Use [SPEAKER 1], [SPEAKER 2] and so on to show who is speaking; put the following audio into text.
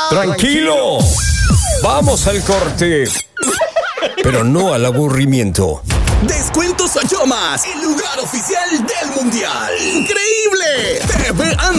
[SPEAKER 1] Tranquilo. Vamos al corte. Pero no al aburrimiento.
[SPEAKER 2] Descuentos Soyomas, el lugar oficial del Mundial. ¡Increíble! TV